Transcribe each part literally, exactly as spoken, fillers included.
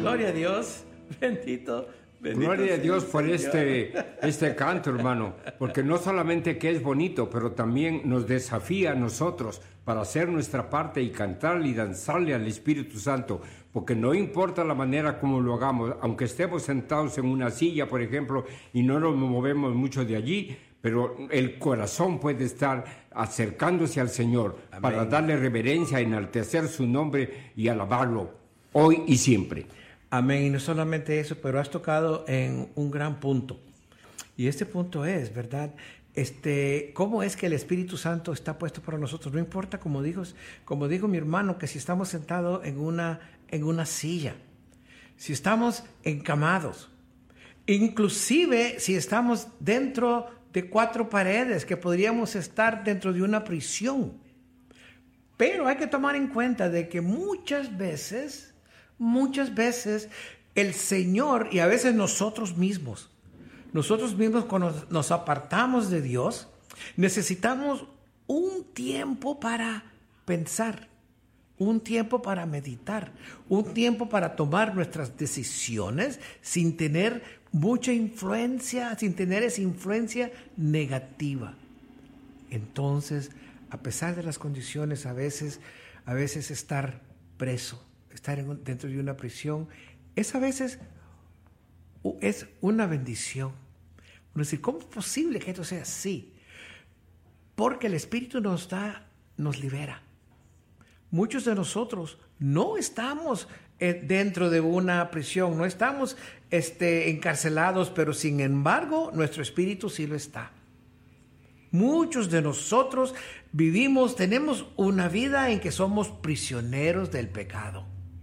Gloria a Dios. Bendito. Bendito Gloria a Dios por Señor. este, este canto, hermano, porque no solamente que es bonito, pero también nos desafía a nosotros para hacer nuestra parte y cantarle y danzarle al Espíritu Santo, porque no importa la manera como lo hagamos, aunque estemos sentados en una silla, por ejemplo, y no nos movemos mucho de allí, pero el corazón puede estar acercándose al Señor. Amén. Para darle reverencia, enaltecer su nombre y alabarlo hoy y siempre. Amén. Y no solamente eso, pero has tocado en un gran punto. Y este punto es, ¿verdad? Este, ¿cómo es que el Espíritu Santo está puesto para nosotros? No importa, como dijo, como dijo mi hermano, que si estamos sentados en una, en una silla, si estamos encamados, inclusive si estamos dentro de cuatro paredes, que podríamos estar dentro de una prisión. Pero hay que tomar en cuenta de que muchas veces... Muchas veces el Señor y a veces nosotros mismos, nosotros mismos cuando nos apartamos de Dios, necesitamos un tiempo para pensar, un tiempo para meditar, un tiempo para tomar nuestras decisiones sin tener mucha influencia, sin tener esa influencia negativa. Entonces, a pesar de las condiciones, a veces, a veces estar preso, estar en, dentro de una prisión, es a veces es una bendición. Uno dice, ¿cómo es posible que esto sea así? Porque el Espíritu nos da, nos libera. Muchos de nosotros no estamos eh, dentro de una prisión, no estamos este, encarcelados, pero sin embargo nuestro espíritu sí lo está. Muchos de nosotros vivimos, tenemos una vida en que somos prisioneros del pecado.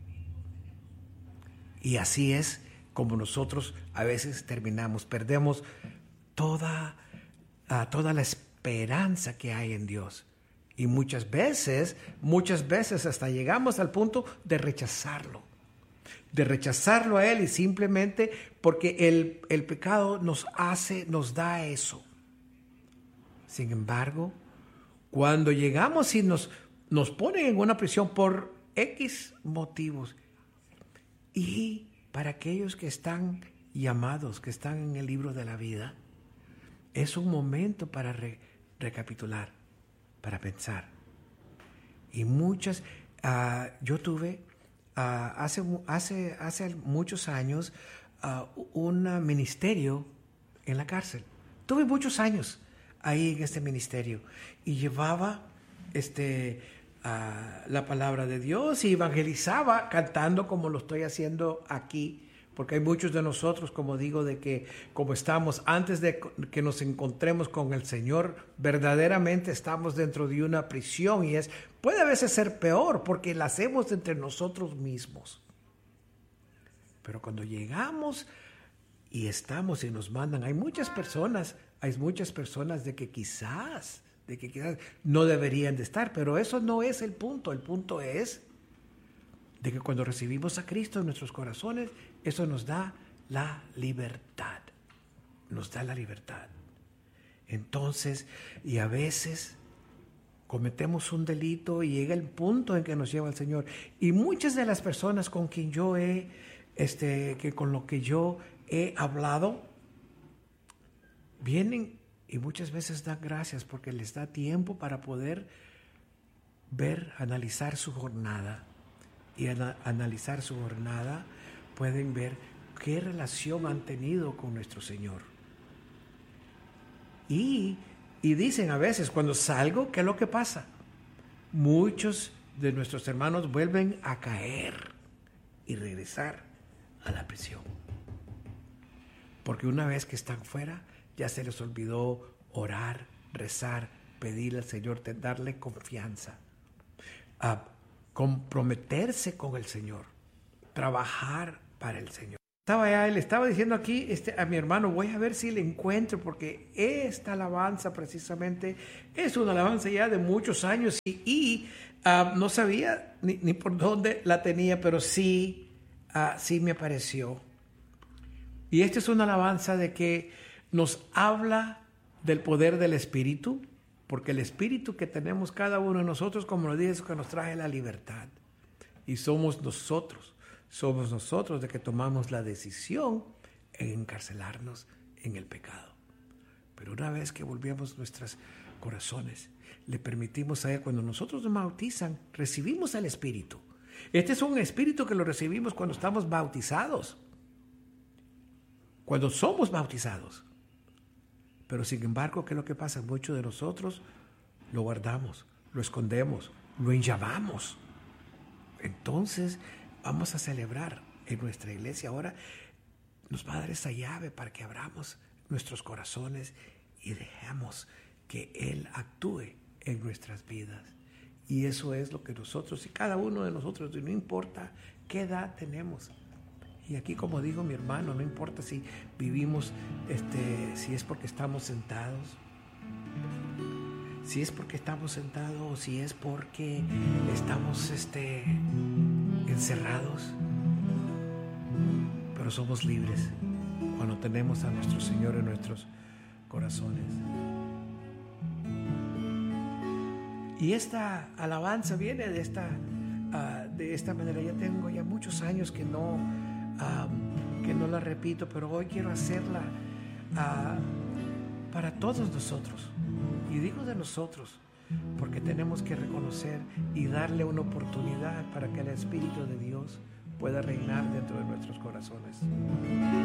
Y así es como nosotros a veces terminamos, perdemos toda, uh, toda la esperanza que hay en Dios. Y muchas veces, muchas veces hasta llegamos al punto de rechazarlo. De rechazarlo a Él y simplemente porque el, el pecado nos hace, nos da eso. Sin embargo, cuando llegamos y nos, nos ponen en una prisión por X motivos, y para aquellos que están llamados, que están en el libro de la vida, es un momento para re, recapitular, para pensar. Y muchas, uh, yo tuve uh, hace, hace, hace muchos años uh, un ministerio en la cárcel. Tuve muchos años ahí en este ministerio y llevaba este, uh, la palabra de Dios y evangelizaba cantando como lo estoy haciendo aquí. Porque hay muchos de nosotros, como digo, de que como estamos, antes de que nos encontremos con el Señor, verdaderamente estamos dentro de una prisión y es, puede a veces ser peor porque la hacemos entre nosotros mismos. Pero cuando llegamos y estamos y nos mandan, hay muchas personas, hay muchas personas de que quizás, de que quizás no deberían de estar, pero eso no es el punto. El punto es de que cuando recibimos a Cristo en nuestros corazones, eso nos da la libertad, nos da la libertad. Entonces, y a veces cometemos un delito y llega el punto en que nos lleva el Señor. Y muchas de las personas con quien yo he, este, que con lo que yo he hablado, vienen y muchas veces dan gracias porque les da tiempo para poder ver, analizar su jornada. Y al analizar su jornada, pueden ver qué relación han tenido con nuestro Señor. Y, y dicen a veces, cuando salgo, ¿qué es lo que pasa? Muchos de nuestros hermanos vuelven a caer y regresar a la prisión. Porque una vez que están fuera, ya se les olvidó orar, rezar, pedirle al Señor, darle confianza, a comprometerse con el Señor, trabajar para el Señor. Estaba ya, le estaba diciendo aquí este, a mi hermano, voy a ver si le encuentro, porque esta alabanza precisamente es una alabanza ya de muchos años y, y uh, no sabía ni, ni por dónde la tenía, pero sí, uh, sí me apareció. Y esta es una alabanza de que nos habla del poder del Espíritu, porque el Espíritu que tenemos cada uno de nosotros, como lo dije, es que nos trae la libertad. Y somos nosotros, somos nosotros de que tomamos la decisión en encarcelarnos en el pecado. Pero una vez que volvemos nuestros corazones, le permitimos a Él, cuando nosotros nos bautizan, recibimos el Espíritu. Este es un Espíritu que lo recibimos cuando estamos bautizados, cuando somos bautizados. Pero sin embargo, ¿qué es lo que pasa? Muchos de nosotros lo guardamos, lo escondemos, lo enllavamos. Entonces vamos a celebrar en nuestra iglesia. Ahora nos va a dar esa llave para que abramos nuestros corazones y dejemos que Él actúe en nuestras vidas. Y eso es lo que nosotros, y cada uno de nosotros, no importa qué edad tenemos. Y aquí, como dijo mi hermano, no importa si vivimos, este, si es porque estamos sentados, si es porque estamos sentados o si es porque estamos este, encerrados, pero somos libres cuando tenemos a nuestro Señor en nuestros corazones. Y esta alabanza viene de esta, uh, de esta manera. Ya tengo ya muchos años que no, um, que no la repito, pero hoy quiero hacerla uh, para todos nosotros. Y digo de nosotros, porque tenemos que reconocer y darle una oportunidad para que el Espíritu de Dios pueda reinar dentro de nuestros corazones.